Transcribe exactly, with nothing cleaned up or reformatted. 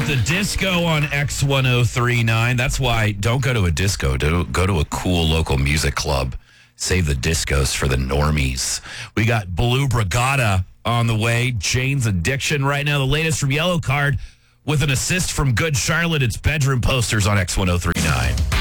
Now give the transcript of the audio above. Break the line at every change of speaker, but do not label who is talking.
the disco on X ten thirty-nine. That's why don't go to a disco. Do, go to a cool local music club. Save the discos for the normies. We got Blue Brigada on the way. Jane's Addiction right now. The latest from Yellow Card with an assist from Good Charlotte. It's Bedroom Posters on X ten thirty-nine.